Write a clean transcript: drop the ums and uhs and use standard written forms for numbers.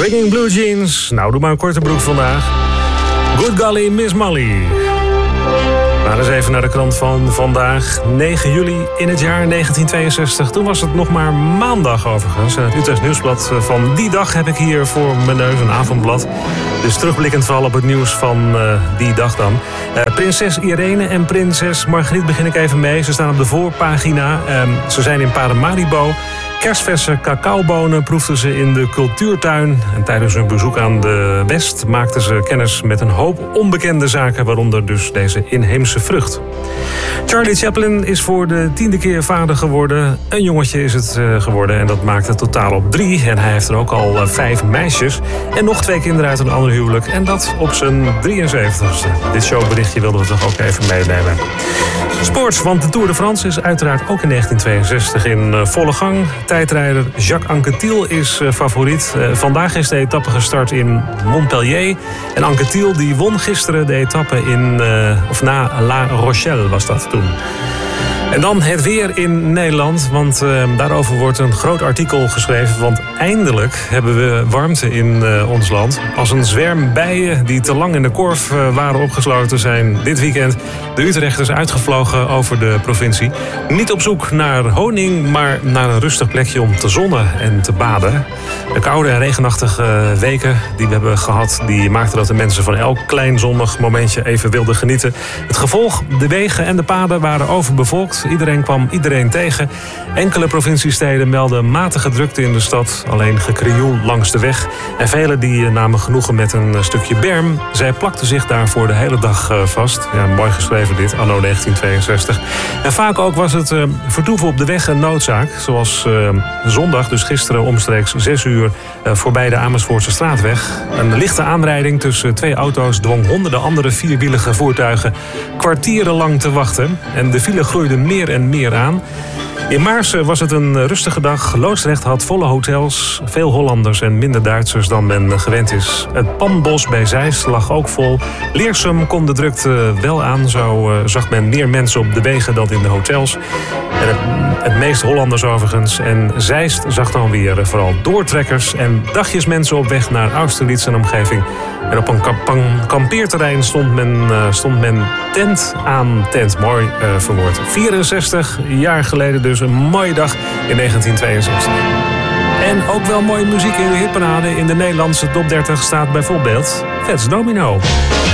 Bringing Blue Jeans. Nou, doe maar een korte broek vandaag. Good golly, Miss Molly. Maar eens even naar de krant van vandaag, 9 juli in het jaar 1962. Toen was het nog maar maandag overigens. En het Utrechts Nieuwsblad van die dag heb ik hier voor mijn neus, een avondblad. Dus terugblikkend vooral op het nieuws van die dag dan. Prinses Irene en prinses Margriet begin ik even mee. Ze staan op de voorpagina. Ze zijn in Paramaribo. Kerstverse cacaobonen proefden ze in de cultuurtuin. En tijdens hun bezoek aan de West maakten ze kennis met een hoop onbekende zaken, waaronder dus deze inheemse vrucht. Charlie Chaplin is voor de 10e keer vader geworden. Een jongetje is het geworden en dat maakt het totaal op 3. En hij heeft er ook al 5 meisjes. En nog 2 kinderen uit een ander huwelijk. En dat op zijn 73ste. Dit showberichtje wilden we toch ook even meenemen. Sports, want de Tour de France is uiteraard ook in 1962 in volle gang. Tijdrijder Jacques Anquetil is favoriet. Vandaag is de etappe gestart in Montpellier. En Anquetil die won gisteren de etappe na La Rochelle was dat toen. En dan het weer in Nederland, want daarover wordt een groot artikel geschreven. Want eindelijk hebben we warmte in ons land. Als een zwerm bijen die te lang in de korf waren opgesloten zijn dit weekend de Utrechters uitgevlogen over de provincie. Niet op zoek naar honing, maar naar een rustig plekje om te zonnen en te baden. De koude en regenachtige weken die we hebben gehad, die maakten dat de mensen van elk klein zonnig momentje even wilden genieten. Het gevolg, de wegen en de paden waren overbevolkt. Iedereen kwam iedereen tegen. Enkele provinciesteden melden matige drukte in de stad. Alleen gekrioel langs de weg. En velen die namen genoegen met een stukje berm. Zij plakten zich daarvoor de hele dag vast. Ja, mooi geschreven dit, anno 1962. En vaak ook was het vertoeven op de weg een noodzaak. Zoals zondag, dus gisteren omstreeks 6 uur voorbij de Amersfoortse straatweg. Een lichte aanrijding tussen 2 auto's dwong honderden andere vierwielige voertuigen kwartierenlang te wachten. En de file groeide meer en meer aan. In Maarsen was het een rustige dag. Loosdrecht had volle hotels, veel Hollanders en minder Duitsers dan men gewend is. Het Panbos bij Zeist lag ook vol. Leersum kon de drukte wel aan. Zo zag men meer mensen op de wegen dan in de hotels. En het meest Hollanders overigens. En Zeist zag dan weer vooral doortrekkers en dagjesmensen op weg naar Austerlitz en omgeving. En op een kampeerterrein stond men tent aan tent. Mooi verwoord. 64 jaar geleden dus, een mooie dag in 1962. En ook wel mooie muziek in de hitparade. In de Nederlandse top 30 staat bijvoorbeeld Fats Domino.